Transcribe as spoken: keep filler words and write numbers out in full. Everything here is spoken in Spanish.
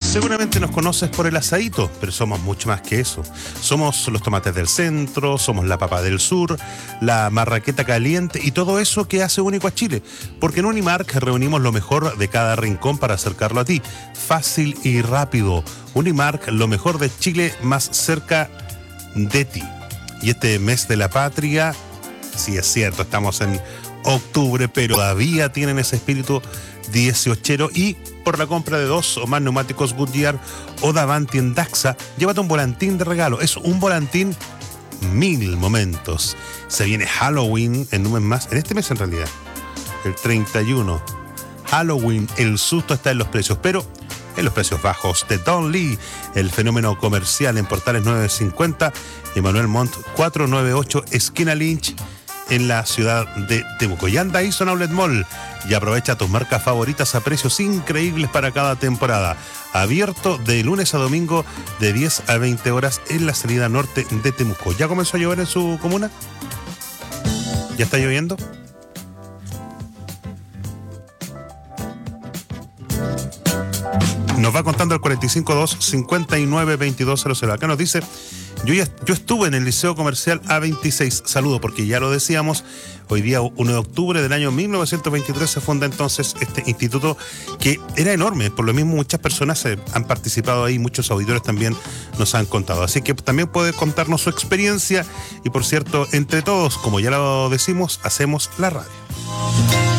Seguramente nos conoces por el asadito, pero somos mucho más que eso. Somos los tomates del centro, somos la papa del sur, la marraqueta caliente y todo eso que hace único a Chile. Porque en Unimark reunimos lo mejor de cada rincón para acercarlo a ti. Fácil y rápido. Unimark, lo mejor de Chile más cerca de ti. Y este mes de la patria, sí es cierto, estamos en octubre, pero todavía tienen ese espíritu dieciochero y por la compra de dos o más neumáticos Goodyear o Davanti en Daxa, llévate un volantín de regalo. Es un volantín mil momentos. Se viene Halloween en un mes más, en este mes en realidad, el treinta y uno. Halloween, el susto está en los precios, pero en los precios bajos de Don Lee, el fenómeno comercial en Portales novecientos cincuenta y Manuel Montt cuatrocientos noventa y ocho, esquina Lynch, en la ciudad de Temuco. Y anda ahí, Son Outlet Mall, y aprovecha tus marcas favoritas a precios increíbles para cada temporada. Abierto de lunes a domingo de diez a veinte horas en la salida norte de Temuco. ¿Ya comenzó a llover en su comuna? ¿Ya está lloviendo? Nos va contando el cuarenta y cinco dos cincuenta y nueve veintidós cero cero. Acá nos dice: Yo, ya, yo estuve en el Liceo Comercial A veintiséis. Saludo, porque ya lo decíamos, hoy día uno de octubre del año mil novecientos veintitrés se funda entonces este instituto que era enorme. Por lo mismo muchas personas eh, han participado ahí, muchos auditores también nos han contado. Así que también puede contarnos su experiencia y, por cierto, entre todos, como ya lo decimos, hacemos la radio.